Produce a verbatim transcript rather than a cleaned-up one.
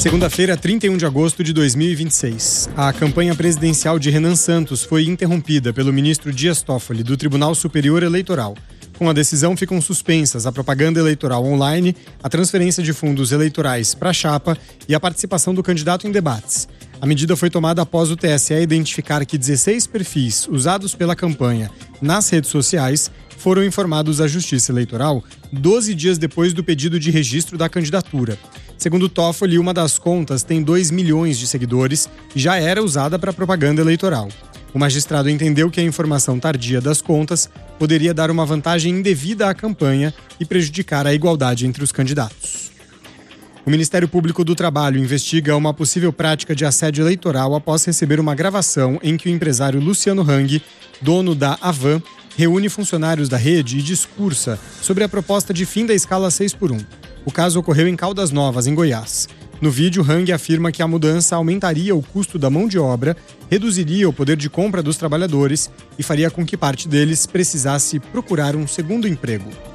Segunda-feira, trinta e um de agosto de dois mil e vinte e seis. A campanha presidencial de Renan Santos foi interrompida pelo ministro Dias Toffoli, do Tribunal Superior Eleitoral. Com a decisão, ficam suspensas a propaganda eleitoral online, a transferência de fundos eleitorais para a chapa e a participação do candidato em debates. A medida foi tomada após o T S E identificar que dezesseis perfis usados pela campanha nas redes sociais foram informados à Justiça Eleitoral doze dias depois do pedido de registro da candidatura. Segundo Toffoli, uma das contas tem dois milhões de seguidores e já era usada para propaganda eleitoral. O magistrado entendeu que a informação tardia das contas poderia dar uma vantagem indevida à campanha e prejudicar a igualdade entre os candidatos. O Ministério Público do Trabalho investiga uma possível prática de assédio eleitoral após receber uma gravação em que o empresário Luciano Hang, dono da Avan, reúne funcionários da rede e discursa sobre a proposta de fim da escala seis por um. O caso ocorreu em Caldas Novas, em Goiás. No vídeo, Hang afirma que a mudança aumentaria o custo da mão de obra, reduziria o poder de compra dos trabalhadores e faria com que parte deles precisasse procurar um segundo emprego.